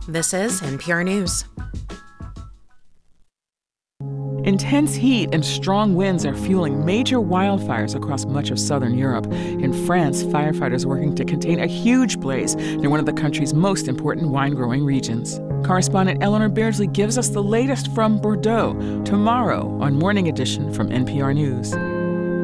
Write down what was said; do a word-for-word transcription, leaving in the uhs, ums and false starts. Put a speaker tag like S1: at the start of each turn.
S1: This is N P R News.
S2: Intense heat and strong winds are fueling major wildfires across much of southern Europe. In France, firefighters are working to contain a huge blaze near one of the country's most important wine-growing regions. Correspondent Eleanor Beardsley gives us the latest from Bordeaux tomorrow on Morning Edition from N P R News.